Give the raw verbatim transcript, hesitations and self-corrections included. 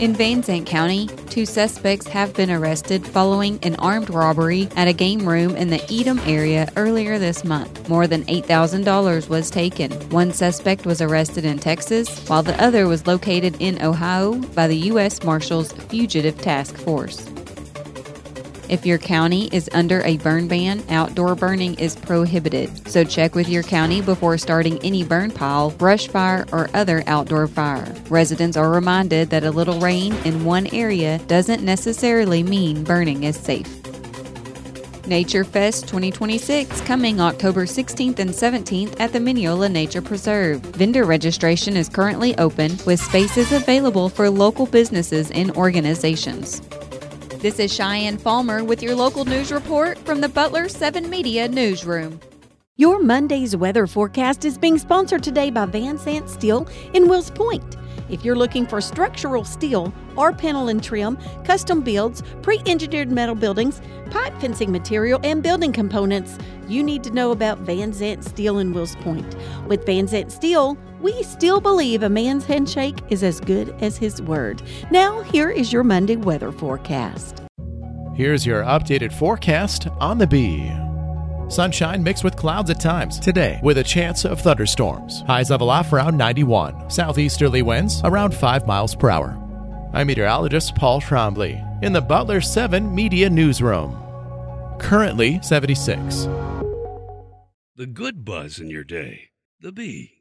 In Van Zandt County, two suspects have been arrested following an armed robbery at a game room in the Edom area earlier this month. More than eight thousand dollars was taken. One suspect was arrested in Texas, while the other was located in Ohio by the U S Marshals Fugitive Task Force. If your county is under a burn ban, outdoor burning is prohibited. So check with your county before starting any burn pile, brush fire, or other outdoor fire. Residents are reminded that a little rain in one area doesn't necessarily mean burning is safe. Nature Fest twenty twenty-six coming October sixteenth and seventeenth at the Mineola Nature Preserve. Vendor registration is currently open with spaces available for local businesses and organizations. This is Cheyenne Falmer with your local news report from the Butler seven Media Newsroom. Your Monday's weather forecast is being sponsored today by Van Zandt Steel in Wills Point. If you're looking for structural steel, R-panel and trim, custom builds, pre-engineered metal buildings, pipe fencing material, and building components, you need to know about Van Zandt Steel in Wills Point. With Van Zandt Steel, we still believe a man's handshake is as good as his word. Now, here is your Monday weather forecast. Here's your updated forecast on the Bee. Sunshine mixed with clouds at times today with a chance of thunderstorms. Highs level off around ninety-one. Southeasterly winds around five miles per hour. I'm meteorologist Paul Trombley in the Butler seven Media Newsroom. Currently seventy-six. The good buzz in your day. The Bee.